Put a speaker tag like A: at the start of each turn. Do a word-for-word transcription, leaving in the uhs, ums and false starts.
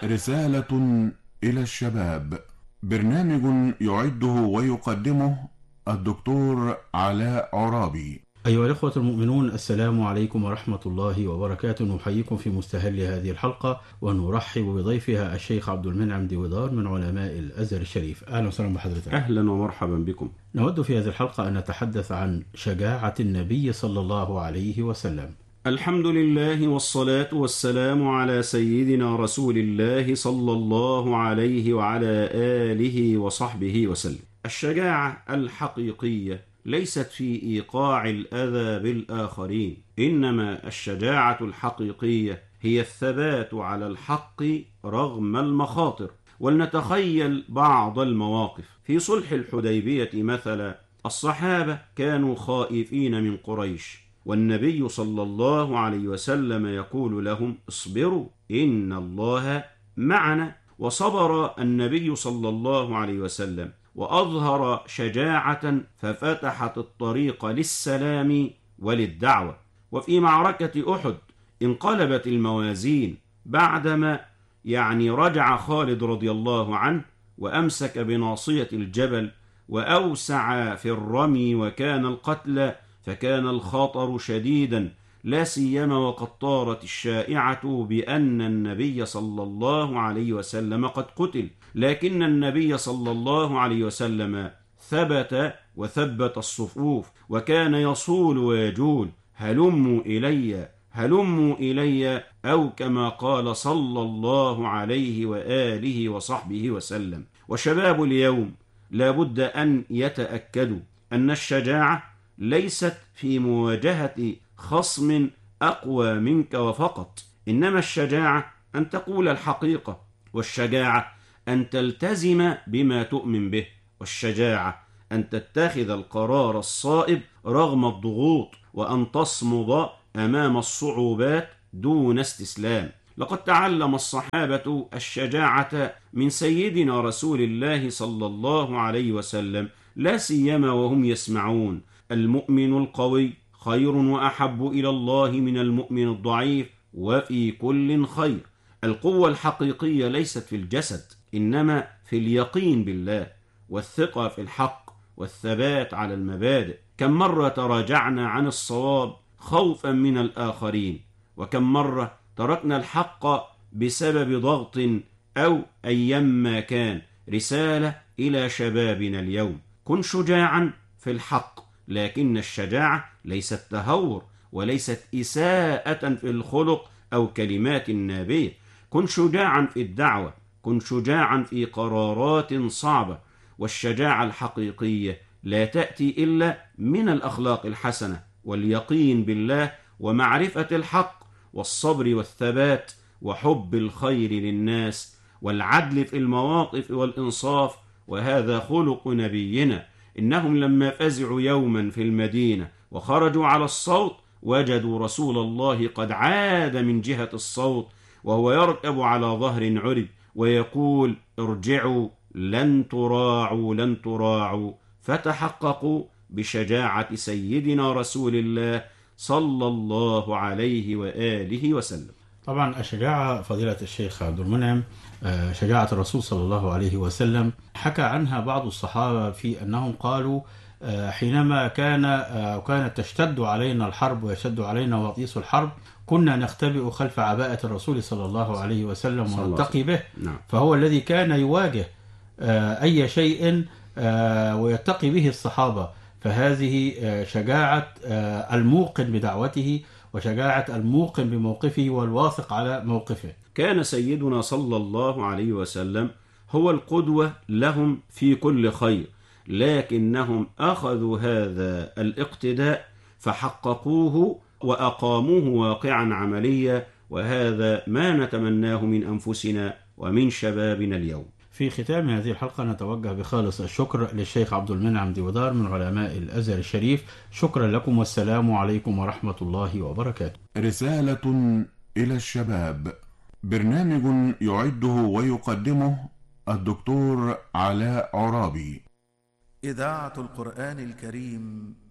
A: رسالة إلى الشباب، برنامج يعده ويقدمه الدكتور علاء عرابي.
B: أيها الإخوة المؤمنون، السلام عليكم ورحمة الله وبركاته. نحييكم في مستهل هذه الحلقة ونرحب بضيفها الشيخ عبد المنعم ديودار من علماء الأزهر الشريف. أهلا وسهلا بحضرتك.
C: أهلا ومرحبا بكم.
B: نود في هذه الحلقة أن نتحدث عن شجاعة النبي صلى الله عليه وسلم.
C: الحمد لله والصلاة والسلام على سيدنا رسول الله صلى الله عليه وعلى آله وصحبه وسلم. الشجاعة الحقيقية ليست في إيقاع الأذى بالآخرين، إنما الشجاعة الحقيقية هي الثبات على الحق رغم المخاطر. ولنتخيل بعض المواقف في صلح الحديبية مثلا. الصحابة كانوا خائفين من قريش، والنبي صلى الله عليه وسلم يقول لهم: اصبروا إن الله معنا. وصبر النبي صلى الله عليه وسلم وأظهر شجاعة ففتحت الطريق للسلام وللدعوة. وفي معركة أحد انقلبت الموازين بعدما يعني رجع خالد رضي الله عنه وأمسك بناصية الجبل وأوسع في الرمي، وكان القتل فكان الخطر شديدا، لا سيما وقد طارت الشائعة بأن النبي صلى الله عليه وسلم قد قتل. لكن النبي صلى الله عليه وسلم ثبت وثبت الصفوف، وكان يصول ويجول: هلموا إلي هلموا إلي، أو كما قال صلى الله عليه وآله وصحبه وسلم. وشباب اليوم لابد أن يتأكدوا أن الشجاعة ليست في مواجهة خصم أقوى منك وفقط، إنما الشجاعة أن تقول الحقيقة، والشجاعة أن تلتزم بما تؤمن به، والشجاعة أن تتخذ القرار الصائب رغم الضغوط، وأن تصمد أمام الصعوبات دون استسلام. لقد تعلم الصحابة الشجاعة من سيدنا رسول الله صلى الله عليه وسلم، لا سيما وهم يسمعون: المؤمن القوي خير وأحب إلى الله من المؤمن الضعيف، وفي كل خير. القوة الحقيقية ليست في الجسد، إنما في اليقين بالله والثقة في الحق والثبات على المبادئ. كم مرة تراجعنا عن الصواب خوفا من الآخرين، وكم مرة تركنا الحق بسبب ضغط أو أيما كان. رسالة إلى شبابنا اليوم: كن شجاعا في الحق، لكن الشجاعة ليست تهور وليست إساءة في الخلق أو كلمات نابية. كن شجاعا في الدعوة، كن شجاعا في قرارات صعبة. والشجاعة الحقيقية لا تأتي إلا من الأخلاق الحسنة واليقين بالله ومعرفة الحق والصبر والثبات وحب الخير للناس والعدل في المواقف والإنصاف. وهذا خلق نبينا. إنهم لما فزعوا يوما في المدينة وخرجوا على الصوت وجدوا رسول الله قد عاد من جهة الصوت، وهو يركب على ظهر عرب ويقول: ارجعوا لن تراعوا لن تراعوا. فتحققوا بشجاعة سيدنا رسول الله صلى الله عليه وآله وسلم.
B: طبعا الشجاعة فضيلة الشيخ عبد المنعم، شجاعة الرسول صلى الله عليه وسلم حكى عنها بعض الصحابة في أنهم قالوا: حينما كان كانت تشتد علينا الحرب ويشتد علينا وطيس الحرب، كنا نختبئ خلف عباءة الرسول صلى الله عليه وسلم ونتقي به.
C: نعم.
B: فهو الذي كان يواجه أي شيء ويتقي به الصحابة. فهذه شجاعة الموقن بدعوته وشجاعة الموقن بموقفه والواثق على موقفه.
C: كان سيدنا صلى الله عليه وسلم هو القدوة لهم في كل خير، لكنهم أخذوا هذا الاقتداء فحققوه وأقاموه واقعا عمليا، وهذا ما نتمناه من أنفسنا ومن شبابنا اليوم.
B: في ختام هذه الحلقة نتوجه بخالص الشكر للشيخ عبد المنعم ديودار من علماء الأزهر الشريف. شكرا لكم والسلام عليكم ورحمة الله وبركاته.
A: رسالة إلى الشباب، برنامج يعده ويقدمه الدكتور علاء عرابي.
D: إذاعة القرآن الكريم